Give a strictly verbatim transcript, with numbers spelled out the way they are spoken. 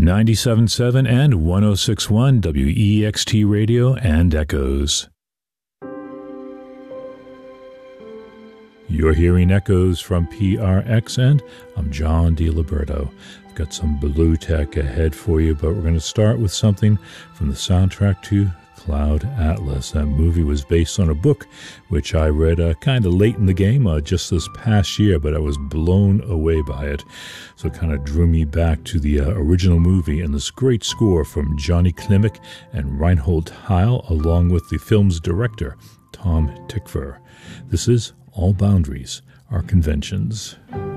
ninety-seven point seven and one oh six point one W E X T Radio and Echoes. You're hearing Echoes from P R X, and I'm John DiLiberto. I've got some blue tech ahead for you, but we're going to start with something from the soundtrack to Cloud Atlas. That movie was based on a book which I read uh, kind of late in the game, uh, just this past year, but I was blown away by it. So it kind of drew me back to the uh, original movie and this great score from Johnny Klimek and Reinhold Heil, along with the film's director, Tom Tykwer. This is All Boundaries Are Conventions.